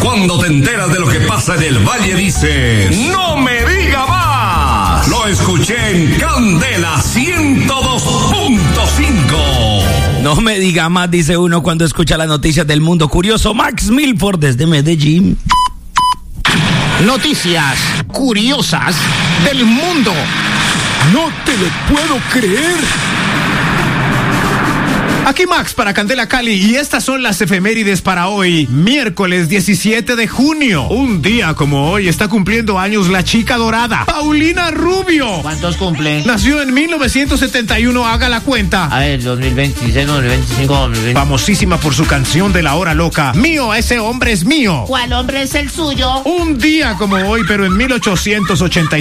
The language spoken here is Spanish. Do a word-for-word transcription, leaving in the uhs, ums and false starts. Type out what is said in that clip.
cuando te enteras de lo que pasa en el valle dices, ¡no me diga más! Lo escuché en Candela ciento dos punto cinco. No me diga más, dice uno cuando escucha las noticias del mundo curioso. Max Milford desde Medellín. Noticias curiosas del mundo. No te lo puedo creer. Aquí Max para Candela Cali y estas son las efemérides para hoy, miércoles diecisiete de junio. Un día como hoy está cumpliendo años la chica dorada, Paulina Rubio. ¿Cuántos cumple? Nació en mil novecientos setenta y uno, haga la cuenta. A ver, dos mil veintiséis, dos mil veinticinco, dos mil veinte. Famosísima por su canción de la hora loca, Mío, ese hombre es mío. ¿Cuál hombre es el suyo? Un día como hoy, pero en mil ochocientos ochenta y